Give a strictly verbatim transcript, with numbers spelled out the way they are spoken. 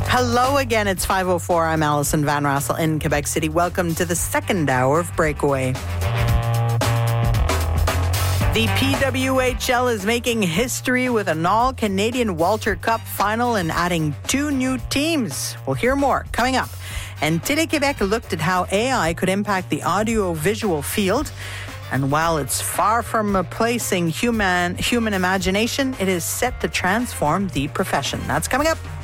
Hello again. It's five oh four. I'm Alison Van Rassel in Quebec City. Welcome to the second hour of Breakaway. The P W H L is making history with an all-Canadian Walter Cup final and adding two new teams. We'll hear more coming up. And Télé-Québec looked at how A I could impact the audio-visual field. And while it's far from replacing human human imagination, it is set to transform the profession. That's coming up.